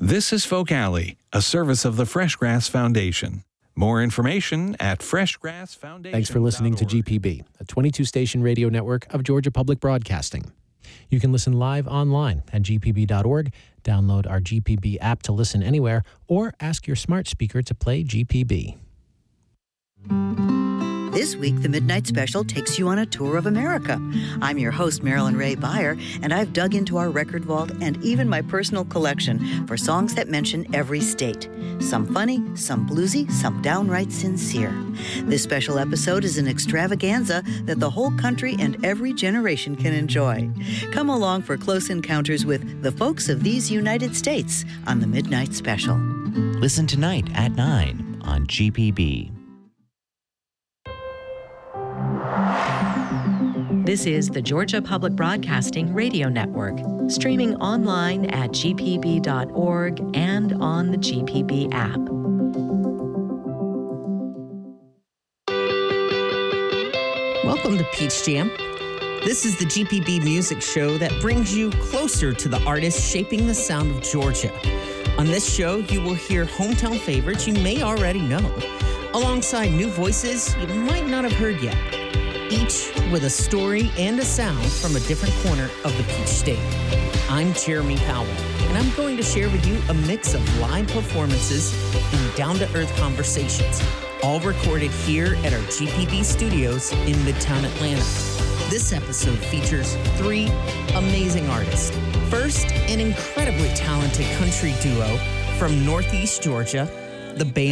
This is Folk Alley, a service of the Fresh Grass Foundation. More information at freshgrassfoundation.org. Thanks for listening to GPB, a 22-station radio network of Georgia Public Broadcasting. You can listen live online at gpb.org, download our GPB app to listen anywhere, or ask your smart speaker to play GPB. This week, the Midnight Special takes you on a tour of America. I'm your host, Marilyn Ray Beyer, and I've dug into our record vault and even my personal collection for songs that mention every state. Some funny, some bluesy, some downright sincere. This special episode is an extravaganza that the whole country and every generation can enjoy. Come along for close encounters with the folks of these United States on the Midnight Special. Listen tonight at 9 on GPB. This is the Georgia Public Broadcasting Radio Network, streaming online at gpb.org and on the GPB app. Welcome to Peach Jam. This is the GPB music show that brings you closer to the artists shaping the sound of Georgia. On this show, you will hear hometown favorites you may already know, alongside new voices you might not have heard yet, each with a story and a sound from a different corner of the Peach State. I'm Jeremy Powell, and I'm going to share with you a mix of live performances and down-to-earth conversations, all recorded here at our GPB studios in Midtown Atlanta. This episode features 3 amazing artists. First, an incredibly talented country duo from Northeast Georgia, the band